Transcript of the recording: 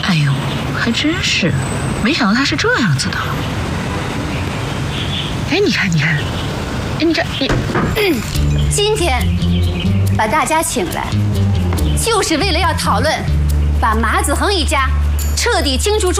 哎呦，还真是，没想到他是这样子的。哎，你看，哎，你这你， 今天把大家请来，就是为了要讨论把马子恒一家彻底清除出